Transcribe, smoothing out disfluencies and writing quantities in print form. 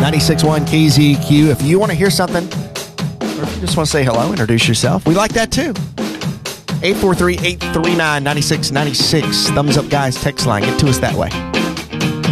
96.1 KZQ. If you want to hear something, or if you just want to say hello, introduce yourself, we like that too. 843-839-9696. Thumbs up, guys. Text line. Get to us that way.